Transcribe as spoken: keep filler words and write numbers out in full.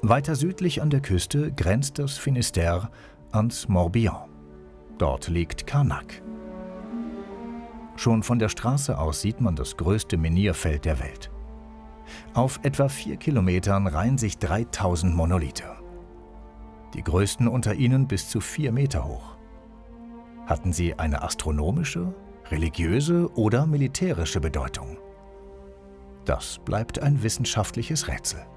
Weiter südlich an der Küste grenzt das Finistère ans Morbihan. Dort liegt Karnak. Schon von der Straße aus sieht man das größte Menhirfeld der Welt. Auf etwa vier Kilometern reihen sich dreitausend Monolithe. Die größten unter ihnen bis zu vier Meter hoch. Hatten sie eine astronomische, religiöse oder militärische Bedeutung? Das bleibt ein wissenschaftliches Rätsel.